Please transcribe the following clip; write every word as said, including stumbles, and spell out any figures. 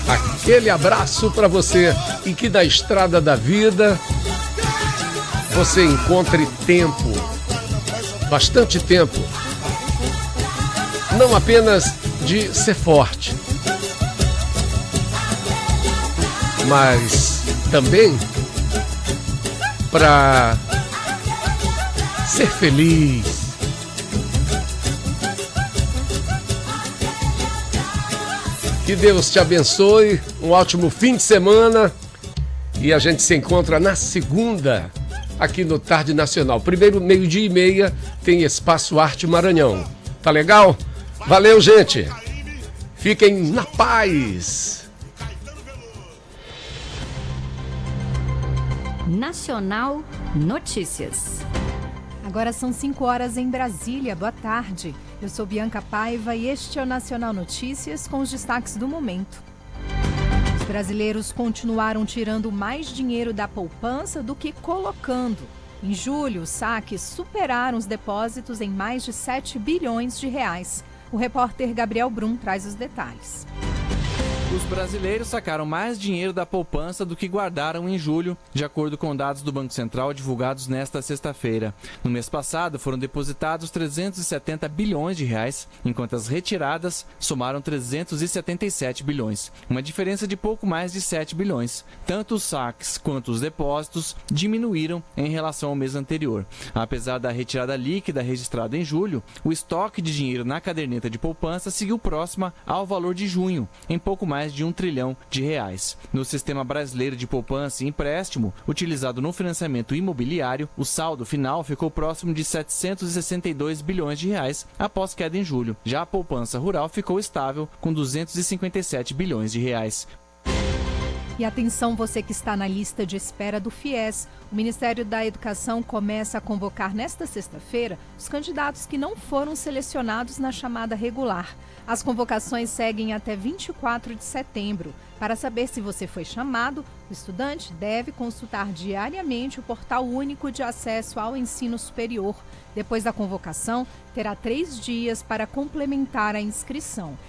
Aquele abraço para você e que na estrada da vida você encontre tempo, bastante tempo, não apenas de ser forte, mas também para ser feliz. Que Deus te abençoe, um ótimo fim de semana e a gente se encontra na segunda aqui no Tarde Nacional. Primeiro, meio-dia e meia, tem Espaço Arte Maranhão. Tá legal? Valeu, gente! Fiquem na paz! Nacional Notícias. Agora são cinco horas em Brasília. Boa tarde. Eu sou Bianca Paiva e este é o Nacional Notícias com os destaques do momento. Os brasileiros continuaram tirando mais dinheiro da poupança do que colocando. Em julho, os saques superaram os depósitos em mais de sete bilhões de reais. O repórter Gabriel Brum traz os detalhes. Os brasileiros sacaram mais dinheiro da poupança do que guardaram em julho, de acordo com dados do Banco Central divulgados nesta sexta-feira. No mês passado, foram depositados trezentos e setenta bilhões de reais, enquanto as retiradas somaram trezentos e setenta e sete bilhões, uma diferença de pouco mais de sete bilhões. Tanto os saques quanto os depósitos diminuíram em relação ao mês anterior. Apesar da retirada líquida registrada em julho, o estoque de dinheiro na caderneta de poupança seguiu próxima ao valor de junho, em pouco mais de um trilhão de reais. No Sistema Brasileiro de Poupança e Empréstimo, utilizado no financiamento imobiliário, o saldo final ficou próximo de setecentos e sessenta e dois bilhões de reais após queda em julho. Já a poupança rural ficou estável com duzentos e cinquenta e sete bilhões de reais. E atenção, você que está na lista de espera do FIES. O Ministério da Educação começa a convocar nesta sexta-feira os candidatos que não foram selecionados na chamada regular. As convocações seguem até vinte e quatro de setembro. Para saber se você foi chamado, o estudante deve consultar diariamente o Portal Único de Acesso ao Ensino Superior. Depois da convocação, terá três dias para complementar a inscrição.